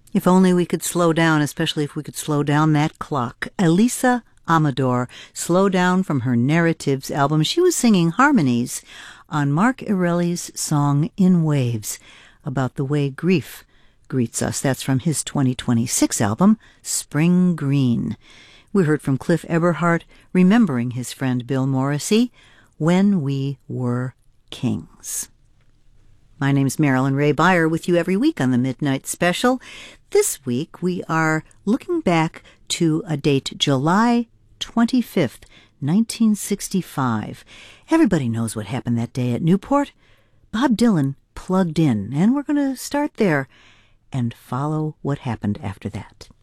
If only we could slow down, especially if we could slow down that clock. Elisa Amador, Slow Down, from her Narratives album. She was singing harmonies on Mark Erelli's song In Waves about the way grief greets us. That's from his 2026 album, Spring Green. We heard from Cliff Eberhardt, remembering his friend Bill Morrissey, When We Were Kings. My name's Marilyn Ray Beyer, with you every week on the Midnight Special. This week we are looking back to a date, July 25th, 1965. Everybody knows what happened that day at Newport. Bob Dylan plugged in, and we're going to start there and follow what happened after that.